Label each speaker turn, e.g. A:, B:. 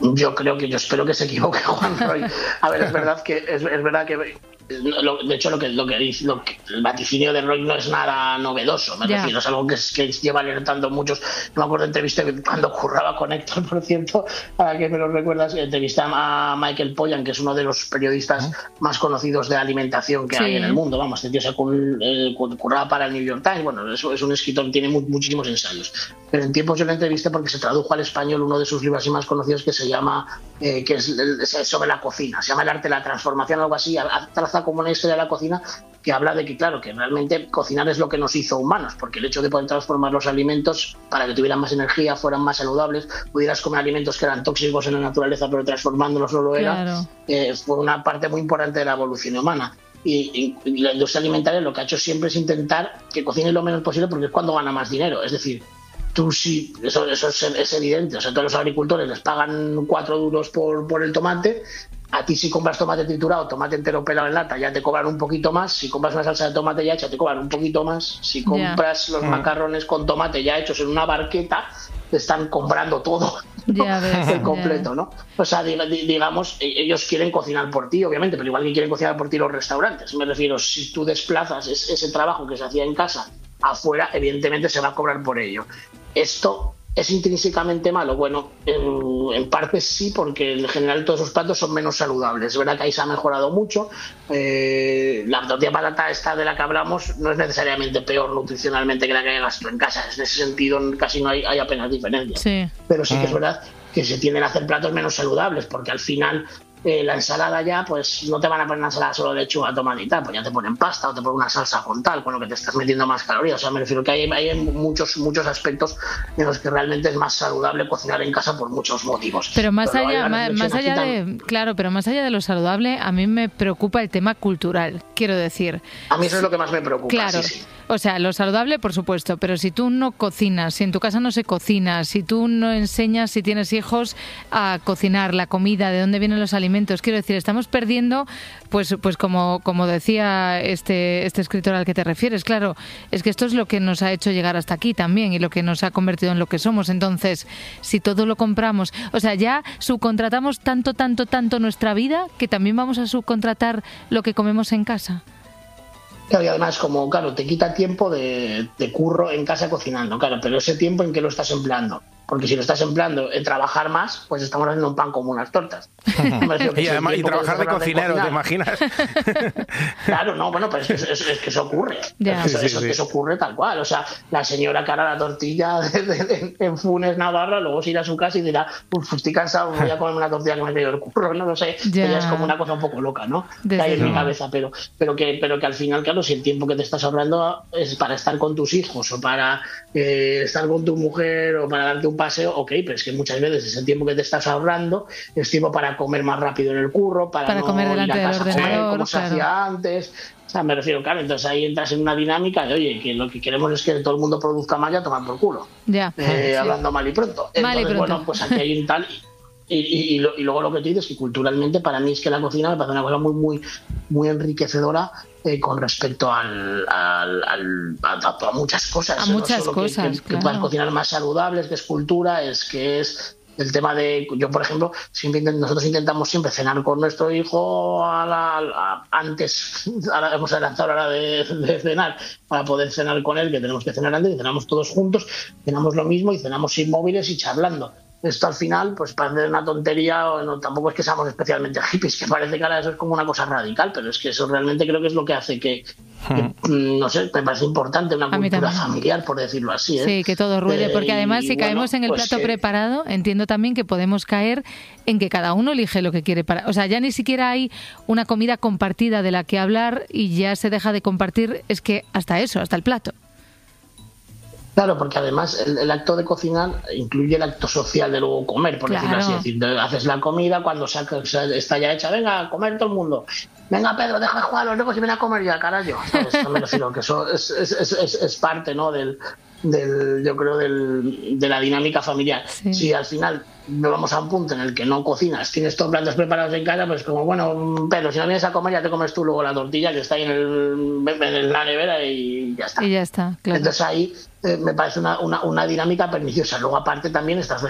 A: Yo espero que se equivoque Juan Roy. A ver, es verdad que de hecho el vaticinio de Roy no es nada novedoso, me refiero, es algo que lleva alertando muchos. No me acuerdo de entrevista cuando curraba con Héctor, por cierto, a que me lo recuerdas, entrevisté a Michael Pollan, que es uno de los periodistas más conocidos de alimentación que hay en el mundo. Vamos, este tío se curraba para el New York Times. Bueno, es un escritor, tiene muchísimos ensayos, pero en tiempos yo lo entrevisté porque se tradujo al español uno de sus libros más conocidos, que se llama que es sobre la cocina, se llama El arte de la transformación, algo así. Traza como una historia de la cocina que habla de que, claro, que realmente cocinar es lo que nos hizo humanos, porque el hecho de poder transformar los alimentos para que tuvieran más energía, fueran más saludables, pudieras comer alimentos que eran tóxicos en la naturaleza, pero transformándolos no lo era, fue una parte muy importante de la evolución humana. Y la industria alimentaria lo que ha hecho siempre es intentar que cocines lo menos posible, porque es cuando gana más dinero. Es decir, tú sí, eso es evidente. O sea, todos los agricultores les pagan 4 duros por el tomate. A ti, si compras tomate triturado, tomate entero pelado en lata, ya te cobran un poquito más. Si compras una salsa de tomate ya hecha, te cobran un poquito más. Si compras los macarrones con tomate ya hechos en una barqueta, te están comprando todo, el completo, ¿no? O sea, digamos, ellos quieren cocinar por ti, obviamente, pero igual que quieren cocinar por ti los restaurantes. Me refiero, si tú desplazas ese trabajo que se hacía en casa afuera, evidentemente se va a cobrar por ello. Esto ¿es intrínsecamente malo? Bueno, en parte sí, porque en general todos esos platos son menos saludables. Es verdad que ahí se ha mejorado mucho. La tortilla patata esta de la que hablamos no es necesariamente peor nutricionalmente que la que hagas tú en casa. En ese sentido casi no hay apenas diferencia. Sí. Pero sí que es verdad que se tienden a hacer platos menos saludables, porque al final la ensalada ya, pues no te van a poner una ensalada solo de lechuga, tomate y tal, pues ya te ponen pasta o te ponen una salsa con tal, con lo que te estás metiendo más calorías. O sea, me refiero que hay muchos aspectos en los que realmente es más saludable cocinar en casa por muchos motivos.
B: Pero más allá de lo saludable, a mí me preocupa el tema cultural, quiero decir.
A: A mí eso es lo que más me preocupa.
B: Claro.
A: Sí.
B: O sea, lo saludable, por supuesto, pero si tú no cocinas, si en tu casa no se cocina, si tú no enseñas, si tienes hijos, a cocinar la comida, de dónde vienen los alimentos, quiero decir, estamos perdiendo, pues como decía este escritor al que te refieres, claro, es que esto es lo que nos ha hecho llegar hasta aquí también y lo que nos ha convertido en lo que somos. Entonces, si todo lo compramos, o sea, ya subcontratamos tanto nuestra vida que también vamos a subcontratar lo que comemos en casa.
A: Claro, y además, claro, te quita tiempo de curro en casa cocinando, claro, pero ese tiempo, ¿en qué lo estás empleando? Porque si lo estás empleando en trabajar más, pues estamos haciendo un pan como unas tortas.
C: Y además, y trabajar de cocinero, ¿te imaginas?
A: Claro, no, bueno, pero es que eso ocurre. Eso ocurre tal cual. O sea, la señora que hará la tortilla en Funes, Navarra, luego se irá a su casa y dirá, estoy cansado, voy a comerme una tortilla que me he pedido el curro, no lo sé. Ella es como una cosa un poco loca, ¿no? Que hay en mi cabeza, pero que al final, claro, si el tiempo que te estás ahorrando es para estar con tus hijos o para estar con tu mujer o para darte un paseo, ok, pero es que muchas veces ese tiempo que te estás ahorrando es tiempo para comer más rápido en el curro, para no
B: comer delante
A: ir a casa
B: del ordenador,
A: como se hacía antes. O sea, me refiero, claro, entonces ahí entras en una dinámica de, oye, que lo que queremos es que todo el mundo produzca más y a tomar por culo. Hablando mal y pronto. Entonces, bueno, pues aquí hay un tal... Y luego lo que tú dices, que culturalmente para mí es que la cocina me parece una cosa muy enriquecedora con respecto a muchas cosas.
B: A muchas cosas,
A: que puedas cocinar más saludables, que es cultura, es el tema de... Yo, por ejemplo, nosotros intentamos siempre cenar con nuestro hijo antes, ahora hemos adelantado la hora de cenar, para poder cenar con él, que tenemos que cenar antes, y cenamos todos juntos, cenamos lo mismo y cenamos sin móviles y charlando. Esto al final, pues parece una tontería, tampoco es que seamos especialmente hippies, que parece que ahora eso es como una cosa radical, pero es que eso realmente creo que es lo que hace que no sé, me parece importante una cultura familiar, por decirlo así.
B: Sí, que todo ruede, porque además si caemos en el plato preparado, entiendo también que podemos caer en que cada uno elige lo que quiere para... O sea, ya ni siquiera hay una comida compartida de la que hablar y ya se deja de compartir, es que hasta el plato.
A: Claro, porque además el acto de cocinar incluye el acto social de luego comer, por decirlo así. Es decir, haces la comida, cuando está ya hecha, venga, a comer todo el mundo. Venga, Pedro, deja de jugar a los lejos y ven a comer ya, carajo. ¿Sabes? Me refiero que eso es parte, ¿no?, yo creo, de la dinámica familiar. Sí. Si al final nos vamos a un punto en el que no cocinas, tienes todos platos preparados en casa, pues como, bueno, Pedro, si no vienes a comer ya te comes tú luego la tortilla que está ahí en la nevera y ya está.
B: Y ya está, claro.
A: Entonces ahí me parece una dinámica perniciosa. Luego aparte también estás